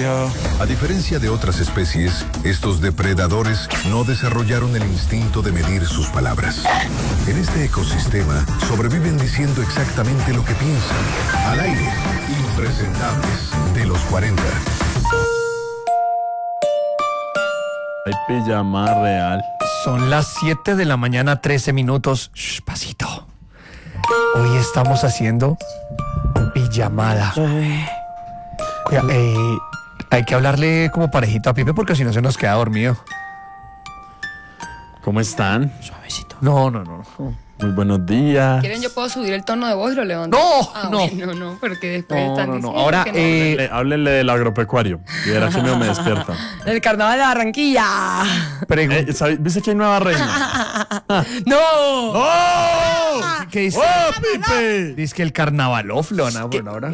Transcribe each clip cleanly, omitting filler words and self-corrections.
yo. A diferencia de otras especies, estos depredadores no desarrollaron el instinto de medir sus palabras. En este ecosistema sobreviven diciendo exactamente lo que piensan. Al aire, impresentables de los 40. Hay pijama real. Son las 7 de la mañana, 13 minutos. Shh, pasito. Hoy estamos haciendo pijamada. Hay que hablarle como parejito a Pipe porque si no se nos queda dormido. ¿Cómo están? Suavecito. No. Muy buenos días. ¿Quieren? Yo puedo subir el tono de voz y lo levanto. No. No, porque después están diciendo Ahora, que Háblenle del agropecuario. Y verá que me despierta. no. El carnaval de Barranquilla. ¿Viste que hay nueva reina? ¡No! ¡Oh! ¿Qué dice? ¡Oh, Pipe! Dice que el carnavaloflo, ¿no? Bueno, ahora.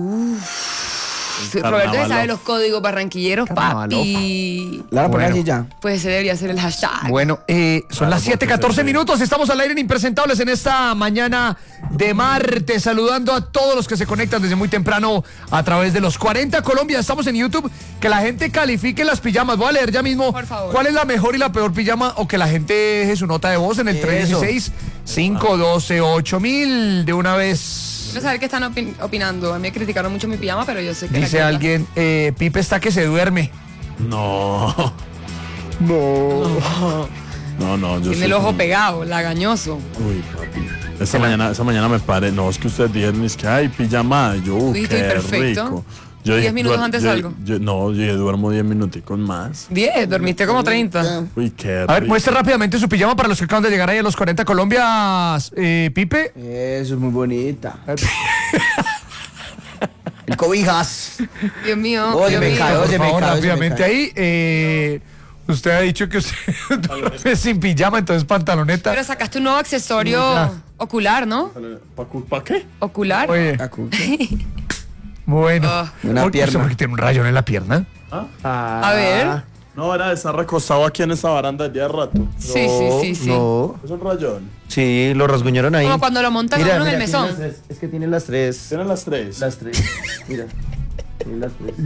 Roberto se sabe los códigos barranquilleros, papi. La voy a poner Bueno. así ya. Pues ese debería ser el hashtag. Bueno, son las 7:14 minutos. Estamos al aire en Impresentables en esta mañana de martes. Saludando a todos los que se conectan desde muy temprano a través de los 40 Colombia. Estamos en YouTube. Que la gente califique las pijamas. Voy a leer ya mismo Por favor. cuál es la mejor y la peor pijama. O que la gente deje su nota de voz en el 316-512-8000 de una vez. Quiero saber qué están opinando. A mí me criticaron mucho mi pijama, pero yo sé que Dice alguien, Pipe está que se duerme. No. Yo tiene el ojo pegado, lagañoso. Uy, papi. Esa mañana me paré. No, es que ustedes dijeron, es que hay pijama. Yo, Uy, qué estoy perfecto. rico. 10 minutos antes salgo. Yo duermo 10 minuticos más. 10, dormiste como 30. Uy, qué rico. A ver, muestre rápidamente su pijama para los que acaban de llegar ahí a los 40 Colombia, Pipe. Eso es muy bonita. El cobijas. Dios mío. Oye, Dios me mío. cae, Por oye, me favor, cae, rápidamente oye, ahí. Usted ha dicho que usted duerme sin pijama, entonces pantaloneta. Pero sacaste un nuevo accesorio ocular, ¿no? ¿Para qué? Ocular. Oye, bueno. Una ¿Por qué? pierna. ¿Porque tiene un rayón en la pierna? A ver. No, era de estar recostado aquí en esa baranda ya de rato. Sí. No. Es un rayón. Sí, lo rasguñaron ahí. Como cuando lo montan a uno en el mesón. Es que tiene las tres. Tienen las tres. Las tres. Mira. Tiene las tres.